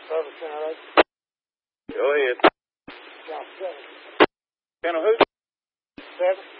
Service Center. Go ahead. John 7. Colonel who? 7.